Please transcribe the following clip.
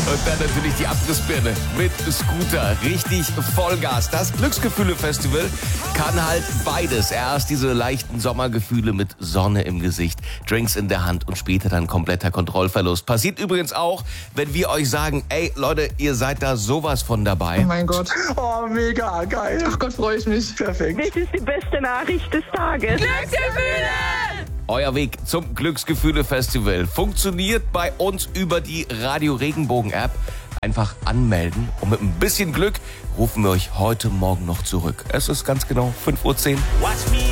Und dann natürlich die Abrissbirne mit Scooter. Richtig Vollgas. Das Glücksgefühle-Festival kann halt beides. Erst diese leichten Sommergefühle mit Sonne im Gesicht, Drinks in der Hand und später dann kompletter Kontrollverlust. Passiert übrigens auch, wenn wir euch sagen, ey Leute, ihr seid da sowas von dabei. Oh mein Gott. Oh, mega geil. Ach Gott, freue ich mich. Perfekt. Das ist die beste Nachricht des Tages. Glücksgefühle! Euer Weg zum Glücksgefühle-Festival funktioniert bei uns über die Radio Regenbogen-App. Einfach anmelden und mit ein bisschen Glück rufen wir euch heute Morgen noch zurück. Es ist ganz genau 5:10 Uhr.